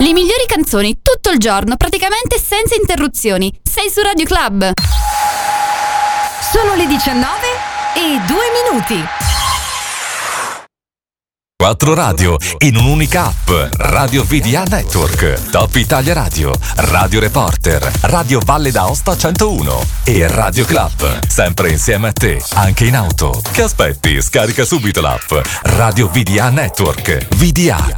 Le migliori canzoni tutto il giorno, praticamente senza interruzioni. Sei su Radio Club. Sono le 19:02. 4 radio in un'unica app. Radio VDA Network, Top Italia Radio, Radio Reporter, Radio Valle d'Aosta 101 e Radio Club. Sempre insieme a te, anche in auto. Che aspetti? Scarica subito l'app Radio VDA Network. VDA.